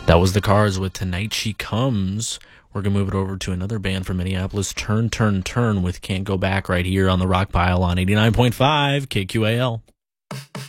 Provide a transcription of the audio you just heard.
That was the Cars with Tonight She Comes. We're going to move it over to another band from Minneapolis, Turn, Turn, Turn with Can't Go Back right here on the Rock Pile on 89.5 KQAL.